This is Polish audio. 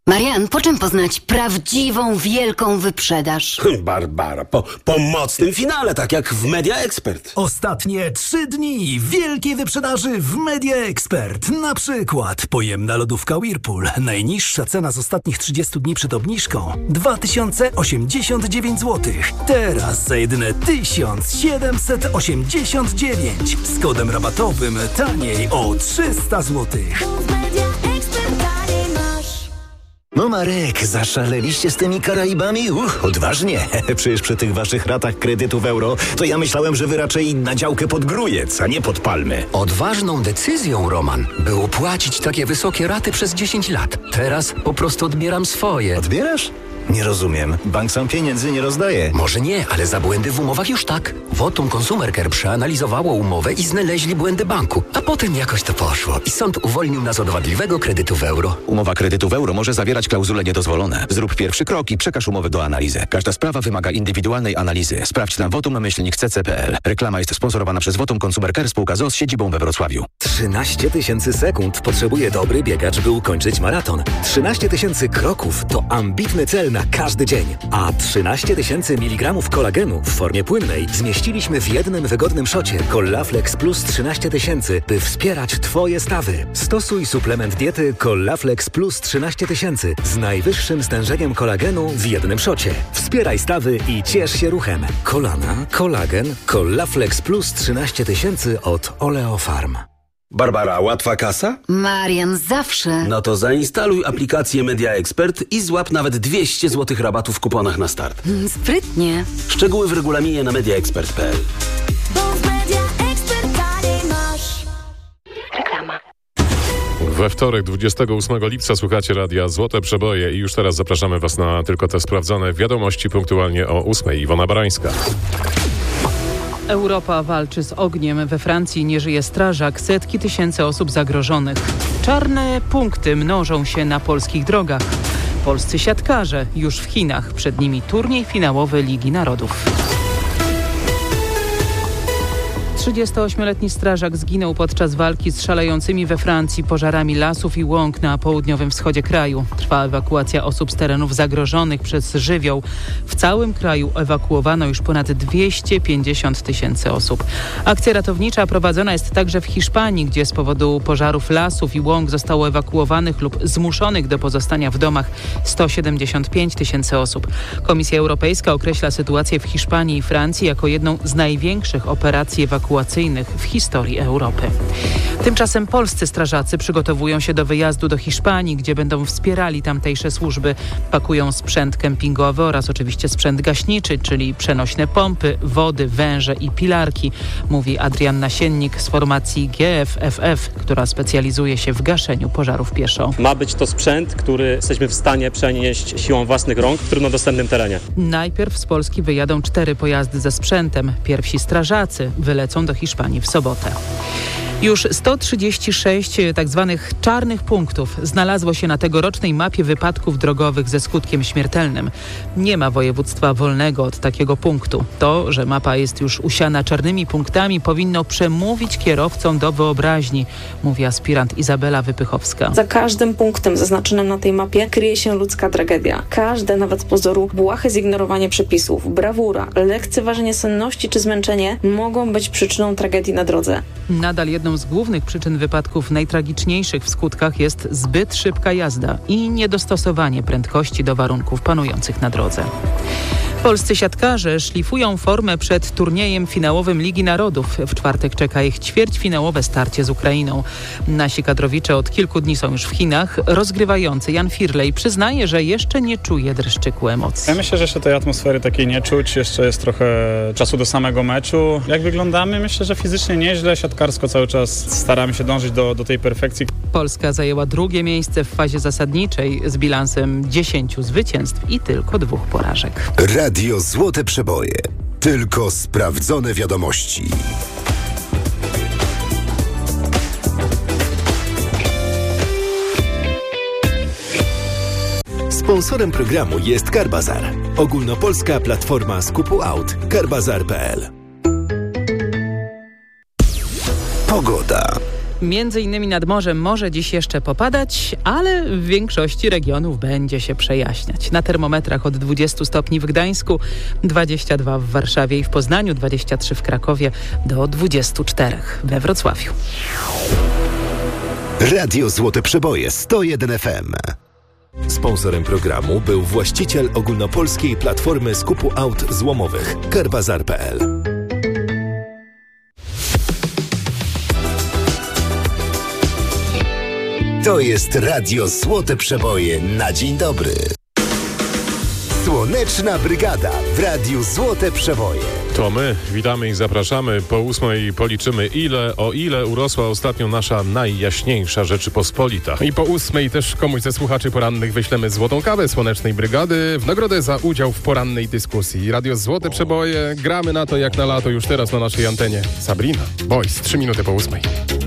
Marian, po czym poznać prawdziwą, wielką wyprzedaż? Barbara, po mocnym finale, tak jak w Media Expert. Ostatnie 3 dni wielkiej wyprzedaży w Media Expert. Na przykład pojemna lodówka Whirlpool. Najniższa cena z ostatnich 30 dni przed obniżką 2089 zł. Teraz za jedyne 1789. Z kodem rabatowym taniej o 300 zł. No Marek, zaszaleliście z tymi Karaibami? Odważnie. Przecież przy tych waszych ratach kredytu w euro, to ja myślałem, że wy raczej na działkę pod Grójec, a nie pod Palmy. Odważną decyzją, Roman, było płacić takie wysokie raty przez 10 lat. Teraz po prostu odbieram swoje. Odbierasz? Nie rozumiem. Bank sam pieniędzy nie rozdaje. Może nie, ale za błędy w umowach już tak. Votum Consumer Care przeanalizowało umowę i znaleźli błędy banku. A potem jakoś to poszło i sąd uwolnił nas od wadliwego kredytu w euro. Umowa kredytu w euro może zawierać klauzule niedozwolone. Zrób pierwszy krok i przekaż umowę do analizy. Każda sprawa wymaga indywidualnej analizy. Sprawdź na votum-cc.pl. Reklama jest sponsorowana przez Votum Consumer Care spółka z siedzibą we Wrocławiu. 13 000 sekund potrzebuje dobry biegacz, by ukończyć maraton. 13 000 kroków to ambitny cel na każdy dzień. A 13 000 mg kolagenu w formie płynnej zmieściliśmy w jednym wygodnym szocie Collaflex Plus 13 000, by wspierać Twoje stawy. Stosuj suplement diety Collaflex Plus 13 000 z najwyższym stężeniem kolagenu w jednym szocie. Wspieraj stawy i ciesz się ruchem. Kolana, kolagen, Collaflex Plus 13 000 od Oleofarm. Barbara, łatwa kasa? Marian, zawsze. No to zainstaluj aplikację Media Expert i złap nawet 200 zł rabatu w kuponach na start. Sprytnie. Szczegóły w regulaminie na mediaexpert.pl. Reklama. We wtorek, 28 lipca słuchacie Radia Złote Przeboje i już teraz zapraszamy Was na tylko te sprawdzone wiadomości punktualnie o 8. Iwona Barańska. Europa walczy z ogniem. We Francji nie żyje strażak. Setki tysięcy osób zagrożonych. Czarne punkty mnożą się na polskich drogach. Polscy siatkarze już w Chinach. Przed nimi turniej finałowy Ligi Narodów. 38-letni strażak zginął podczas walki z szalejącymi we Francji pożarami lasów i łąk na południowym wschodzie kraju. Trwa ewakuacja osób z terenów zagrożonych przez żywioł. W całym kraju ewakuowano już ponad 250 000 osób. Akcja ratownicza prowadzona jest także w Hiszpanii, gdzie z powodu pożarów lasów i łąk zostało ewakuowanych lub zmuszonych do pozostania w domach 175 000 osób. Komisja Europejska określa sytuację w Hiszpanii i Francji jako jedną z największych operacji ewakuacyjnych w historii Europy. Tymczasem polscy strażacy przygotowują się do wyjazdu do Hiszpanii, gdzie będą wspierali tamtejsze służby. Pakują sprzęt kempingowy oraz oczywiście sprzęt gaśniczy, czyli przenośne pompy, wody, węże i pilarki, mówi Adrian Nasiennik z formacji GFFF, która specjalizuje się w gaszeniu pożarów pieszo. Ma być to sprzęt, który jesteśmy w stanie przenieść siłą własnych rąk w trudnodostępnych terenie. Najpierw z Polski wyjadą 4 pojazdy ze sprzętem. Pierwsi strażacy wylecą do Hiszpanii w sobotę. Już 136 tzw. czarnych punktów znalazło się na tegorocznej mapie wypadków drogowych ze skutkiem śmiertelnym. Nie ma województwa wolnego od takiego punktu. To, że mapa jest już usiana czarnymi punktami, powinno przemówić kierowcom do wyobraźni, mówi aspirant Izabela Wypychowska. Za każdym punktem zaznaczonym na tej mapie kryje się ludzka tragedia. Każde, nawet z pozoru, błahe zignorowanie przepisów, brawura, lekceważenie senności czy zmęczenie mogą być przyczyną tragedii na drodze. Nadal jedną z głównych przyczyn wypadków najtragiczniejszych w skutkach jest zbyt szybka jazda i niedostosowanie prędkości do warunków panujących na drodze. Polscy siatkarze szlifują formę przed turniejem finałowym Ligi Narodów. W czwartek czeka ich ćwierćfinałowe starcie z Ukrainą. Nasi kadrowicze od kilku dni są już w Chinach. Rozgrywający Jan Firlej przyznaje, że jeszcze nie czuje dreszczyku emocji. Ja myślę, że jeszcze tej atmosfery takiej nie czuć. Jeszcze jest trochę czasu do samego meczu. Jak wyglądamy? Myślę, że fizycznie nieźle. Siatkarsko cały czas staramy się dążyć do tej perfekcji. Polska zajęła drugie miejsce w fazie zasadniczej z bilansem 10 zwycięstw i tylko 2 porażek. Radio Złote Przeboje. Tylko sprawdzone wiadomości. Sponsorem programu jest Carbazar. Ogólnopolska platforma skupu aut. Carbazar.pl. Pogoda. Między innymi nad morzem może dziś jeszcze popadać, ale w większości regionów będzie się przejaśniać. Na termometrach od 20 stopni w Gdańsku, 22 w Warszawie i w Poznaniu, 23 w Krakowie, do 24 we Wrocławiu. Radio Złote Przeboje 101 FM. Sponsorem programu był właściciel ogólnopolskiej platformy skupu aut złomowych Carbazar.pl. To jest Radio Złote Przeboje na dzień dobry. Słoneczna Brygada w Radiu Złote Przeboje. To my witamy i zapraszamy. Po 8 policzymy o ile urosła ostatnio nasza najjaśniejsza Rzeczypospolita. I po 8 też komuś ze słuchaczy porannych wyślemy złotą kawę Słonecznej Brygady w nagrodę za udział w porannej dyskusji. Radio Złote Przeboje, gramy na to jak na lato już teraz na naszej antenie. Sabrina, Boys, 3 minuty po 8.